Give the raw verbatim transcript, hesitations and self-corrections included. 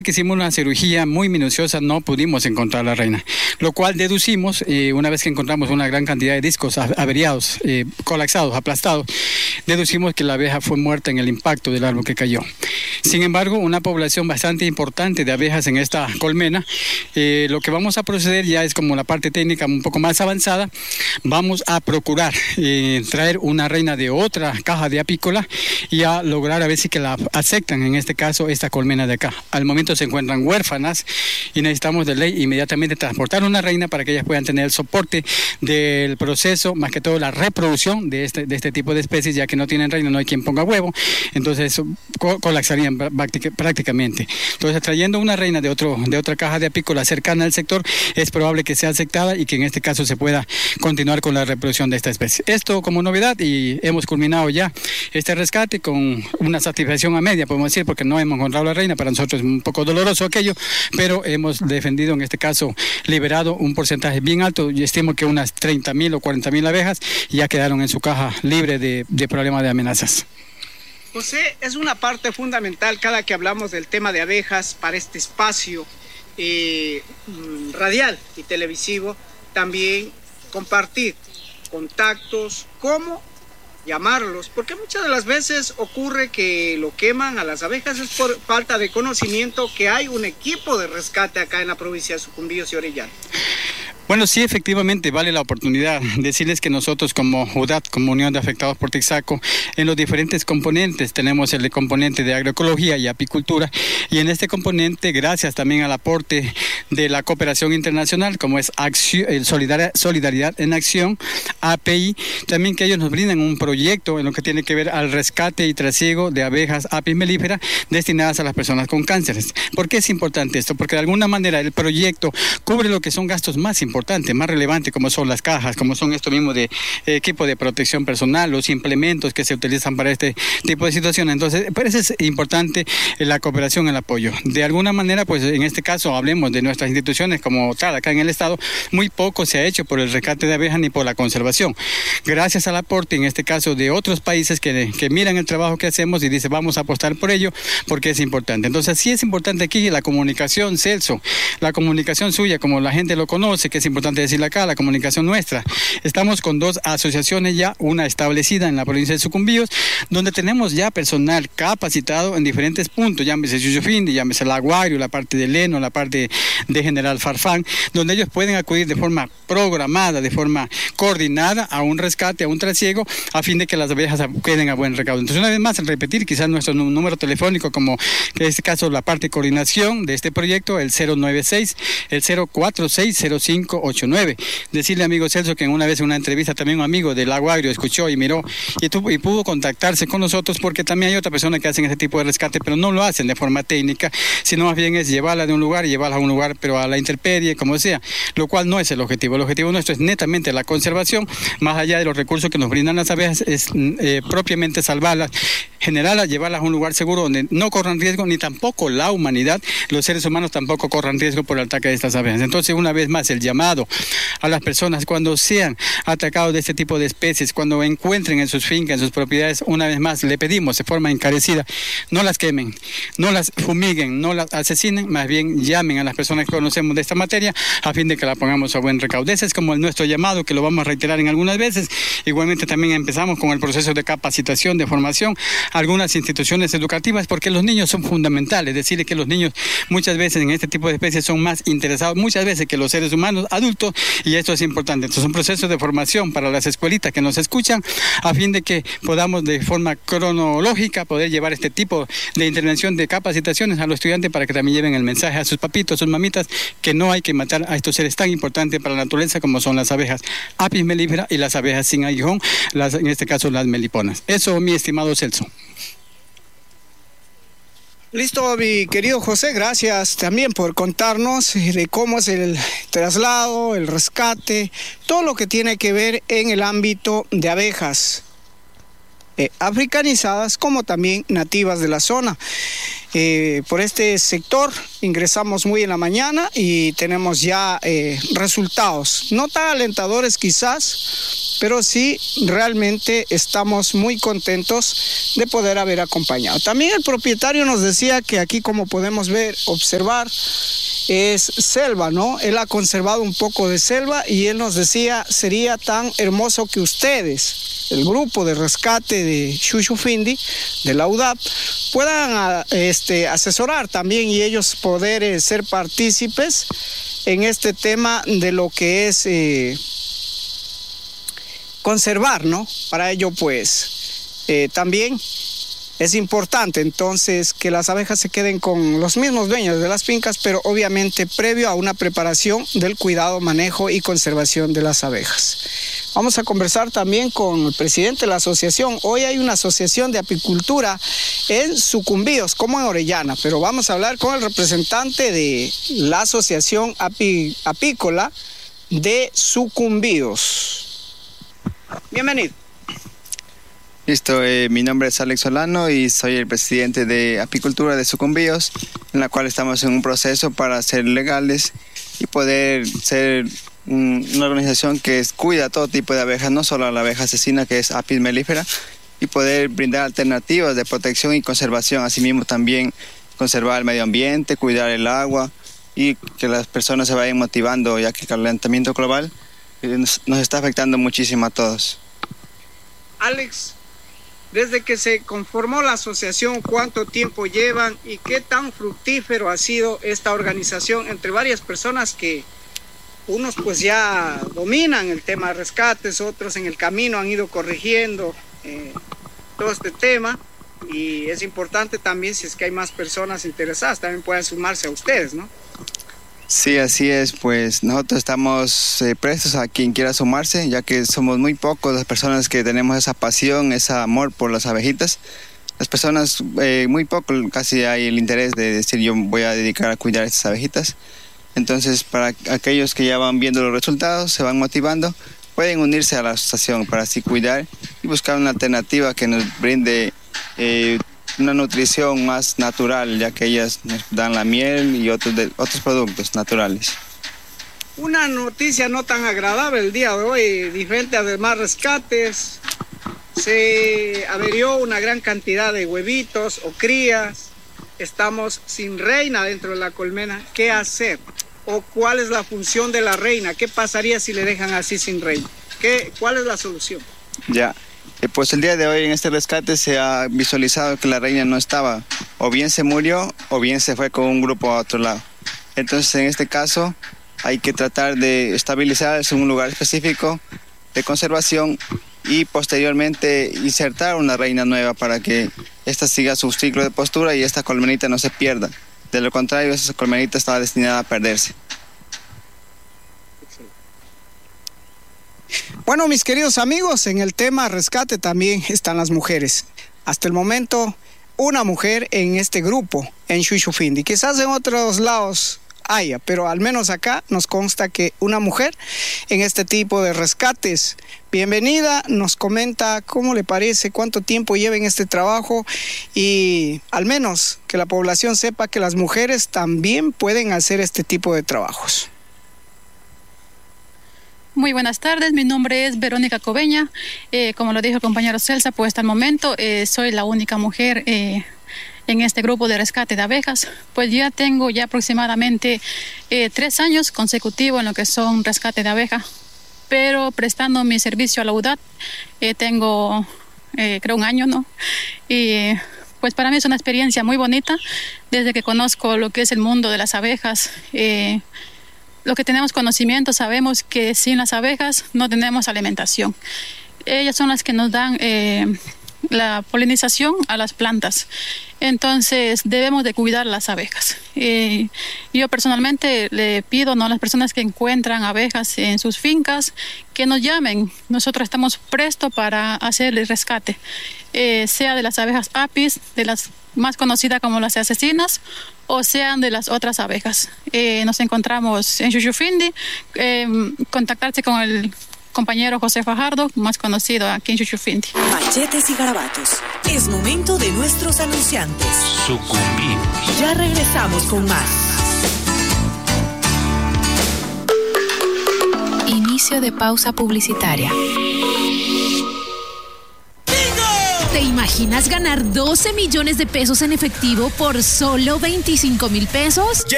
Que hicimos una cirugía muy minuciosa, no pudimos encontrar la reina, lo cual deducimos, eh, una vez que encontramos una gran cantidad de discos averiados, eh, colapsados, aplastados, deducimos que la abeja fue muerta en el impacto del árbol que cayó. Sin embargo, una población bastante importante de abejas en esta colmena. Eh, lo que vamos a proceder ya es como la parte técnica un poco más avanzada. Vamos a procurar eh, traer una reina de otra caja de apícola y a lograr a ver si que la aceptan, en este caso, esta colmena de acá. Al momento se encuentran huérfanas y necesitamos de ley inmediatamente transportar una reina para que ellas puedan tener el soporte del proceso, más que todo la reproducción de este, de este tipo de especies, ya que no tienen reina, no hay quien ponga huevo, entonces colapsarían prácticamente. Entonces, trayendo una reina de, otro, de otra caja de apícola cercana al sector, es probable que sea aceptada y que en este caso se pueda continuar con la reproducción de esta especie. Esto como novedad, y hemos culminado ya este rescate con una satisfacción a media, podemos decir, porque no hemos encontrado la reina. Para nosotros es un poco doloroso aquello, pero hemos defendido, en este caso, liberado un porcentaje bien alto. Yo estimo que unas treinta mil o cuarenta mil abejas ya quedaron en su caja libre de, de problemas de amenazas. José, es una parte fundamental cada que hablamos del tema de abejas para este espacio eh, radial y televisivo, también compartir contactos, cómo llamarlos, porque muchas de las veces ocurre que lo queman a las abejas es por falta de conocimiento que hay un equipo de rescate acá en la provincia de Sucumbíos y Orellana. Bueno, sí, efectivamente vale la oportunidad decirles que nosotros como U D A T, como Unión de Afectados por Texaco, en los diferentes componentes tenemos el componente de agroecología y apicultura, y en este componente, gracias también al aporte de la cooperación internacional, como es Acción, el Solidaridad, Solidaridad en Acción, A P I, también que ellos nos brindan un proyecto en lo que tiene que ver al rescate y trasiego de abejas Apis mellifera destinadas a las personas con cánceres. ¿Por qué es importante esto? Porque de alguna manera el proyecto cubre lo que son gastos más importantes, más relevante, como son las cajas, como son esto mismo de eh, equipo de protección personal, los implementos que se utilizan para este tipo de situaciones. Entonces, pues es importante eh, la cooperación, el apoyo. De alguna manera, pues en este caso, hablemos de nuestras instituciones como tal, acá en el Estado, muy poco se ha hecho por el rescate de abejas ni por la conservación. Gracias al aporte, en este caso, de otros países que, que miran el trabajo que hacemos y dicen, vamos a apostar por ello, porque es importante. Entonces, sí es importante aquí la comunicación, Celso, la comunicación suya, como la gente lo conoce, que es importante decirle acá, la comunicación nuestra. Estamos con dos asociaciones ya, una establecida en la provincia de Sucumbíos, donde tenemos ya personal capacitado en diferentes puntos, llámese Yuyufindi, llámese el Aguario, la parte de Leno, la parte de General Farfán, donde ellos pueden acudir de forma programada, de forma coordinada a un rescate, a un trasiego, a fin de que las abejas queden a buen recaudo. Entonces, una vez más, repetir quizás nuestro número telefónico, como en este caso la parte de coordinación de este proyecto, el cero nueve seis, el cero cuatro seis cero cinco ocho nueve. Decirle, amigo Celso, que una vez en una entrevista también un amigo del Lago Agrio escuchó y miró y, tuvo, y pudo contactarse con nosotros, porque también hay otra persona que hacen este tipo de rescate, pero no lo hacen de forma técnica, sino más bien es llevarla de un lugar y llevarla a un lugar, pero a la intemperie, como sea, lo cual no es el objetivo. El objetivo nuestro es netamente la conservación, más allá de los recursos que nos brindan las abejas, es eh, propiamente salvarlas, generarlas, llevarlas a un lugar seguro donde no corran riesgo, ni tampoco la humanidad, los seres humanos tampoco corran riesgo por el ataque de estas abejas. Entonces, una vez más, el llamado a las personas cuando sean atacados de este tipo de especies, cuando encuentren en sus fincas, en sus propiedades, una vez más le pedimos de forma encarecida, no las quemen, no las fumiguen, no las asesinen, más bien llamen a las personas que conocemos de esta materia a fin de que la pongamos a buen recaudo. Ese es como el nuestro llamado, que lo vamos a reiterar en algunas veces. Igualmente también empezamos con el proceso de capacitación, de formación, algunas instituciones educativas, porque los niños son fundamentales. Decirles que los niños muchas veces en este tipo de especies son más interesados muchas veces que los seres humanos adultos, y esto es importante. Entonces, un proceso de formación para las escuelitas que nos escuchan, a fin de que podamos de forma cronológica poder llevar este tipo de intervención, de capacitaciones a los estudiantes, para que también lleven el mensaje a sus papitos, sus mamitas, que no hay que matar a estos seres tan importantes para la naturaleza como son las abejas Apis mellifera y las abejas sin aguijón, las, en este caso las meliponas. Eso, mi estimado Celso. Listo, mi querido José, gracias también por contarnos de cómo es el traslado, el rescate, todo lo que tiene que ver en el ámbito de abejas. eh, africanizadas como también nativas de la zona. Eh, por este sector ingresamos muy en la mañana y tenemos ya eh, resultados, no tan alentadores quizás, pero sí realmente estamos muy contentos de poder haber acompañado. También el propietario nos decía que aquí, como podemos ver, observar, es selva, ¿no? Él ha conservado un poco de selva y él nos decía, sería tan hermoso que ustedes, el grupo de rescate de Shushufindi, de la U D A P, puedan este, asesorar también y ellos poder eh, ser partícipes en este tema de lo que es eh, conservar, ¿no? Para ello, pues, eh, también es importante entonces que las abejas se queden con los mismos dueños de las fincas, pero obviamente previo a una preparación del cuidado, manejo y conservación de las abejas. Vamos a conversar también con el presidente de la asociación. Hoy hay una asociación de apicultura en Sucumbíos, como en Orellana, pero vamos a hablar con el representante de la asociación api, apícola de Sucumbíos. Bienvenido. Listo, eh, mi nombre es Alex Solano y soy el presidente de Apicultura de Sucumbíos, en la cual estamos en un proceso para ser legales y poder ser un, una organización que es, cuida todo tipo de abejas, no solo a la abeja asesina que es Apis mellifera, y poder brindar alternativas de protección y conservación, asimismo también conservar el medio ambiente, cuidar el agua y que las personas se vayan motivando, ya que el calentamiento global eh, nos, nos está afectando muchísimo a todos. Alex, desde que se conformó la asociación, ¿cuánto tiempo llevan y qué tan fructífero ha sido esta organización entre varias personas que unos pues ya dominan el tema de rescates, otros en el camino han ido corrigiendo eh, todo este tema? Y es importante también, si es que hay más personas interesadas, también puedan sumarse a ustedes, ¿no? Sí, así es, pues nosotros estamos eh, prestos a quien quiera sumarse, ya que somos muy pocos las personas que tenemos esa pasión, ese amor por las abejitas. Las personas, eh, muy poco, casi hay el interés de decir yo voy a dedicar a cuidar estas abejitas. Entonces, para aquellos que ya van viendo los resultados, se van motivando, pueden unirse a la asociación para así cuidar y buscar una alternativa que nos brinde eh, una nutrición más natural, ya que ellas nos dan la miel y otros, de, otros productos naturales. Una noticia no tan agradable el día de hoy, diferente a demás rescates, se averió una gran cantidad de huevitos o crías, estamos sin reina dentro de la colmena. ¿Qué hacer? ¿O cuál es la función de la reina? ¿Qué pasaría si le dejan así sin reina? ¿Qué, ¿Cuál es la solución? Ya. Pues el día de hoy en este rescate se ha visualizado que la reina no estaba, o bien se murió o bien se fue con un grupo a otro lado. Entonces en este caso hay que tratar de estabilizarse en un lugar específico de conservación y posteriormente insertar una reina nueva para que ésta siga su ciclo de postura y esta colmenita no se pierda. De lo contrario, esa colmenita está destinada a perderse. Bueno, mis queridos amigos, en el tema rescate también están las mujeres. Hasta el momento, una mujer en este grupo, en Shushufindi. Quizás en otros lados haya, pero al menos acá nos consta que una mujer en este tipo de rescates. Bienvenida, nos comenta cómo le parece, cuánto tiempo lleva en este trabajo y al menos que la población sepa que las mujeres también pueden hacer este tipo de trabajos. Muy buenas tardes, mi nombre es Verónica Cobeña, eh, como lo dijo el compañero Celsa, pues hasta el momento eh, soy la única mujer eh, en este grupo de rescate de abejas. Pues ya tengo ya aproximadamente eh, tres años consecutivos en lo que son rescate de abejas, pero prestando mi servicio a la U D A P eh, tengo eh, creo un año, ¿no? Y eh, pues para mí es una experiencia muy bonita desde que conozco lo que es el mundo de las abejas. Eh, Los que tenemos conocimiento sabemos que sin las abejas no tenemos alimentación. Ellas son las que nos dan eh, la polinización a las plantas. Entonces debemos de cuidar las abejas. Eh, yo personalmente le pido, ¿no?, a las personas que encuentran abejas en sus fincas que nos llamen. Nosotros estamos prestos para hacer el rescate, eh, sea de las abejas apis, de las más conocidas como las asesinas, o sean de las otras abejas. Eh, nos encontramos en Shushufindi, eh, contactarse con el compañero José Fajardo, más conocido aquí en Chuchufindi. Machetes y garabatos. Es momento de nuestros anunciantes. Sucumbí. Ya regresamos con más. Inicio de pausa publicitaria. ¿Te imaginas ganar doce millones de pesos en efectivo por solo veinticinco mil pesos?